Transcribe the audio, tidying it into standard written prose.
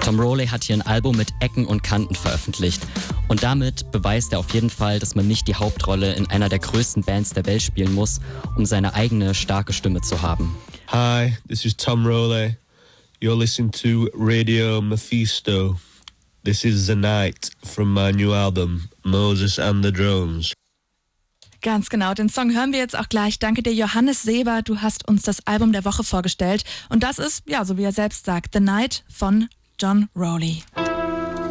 Tom Rowley hat hier ein Album mit Ecken und Kanten veröffentlicht. Und damit beweist er auf jeden Fall, dass man nicht die Hauptrolle in einer der größten Bands der Welt spielen muss, um seine eigene starke Stimme zu haben. Hi, this is Tom Rowley. You're listening to Radio Mephisto. This is The Night from my new album, Moses and the Drones. Ganz genau, den Song hören wir jetzt auch gleich. Danke dir, Johannes Seber, du hast uns das Album der Woche vorgestellt. Und das ist, ja, so wie er selbst sagt, The Night von John Rowley.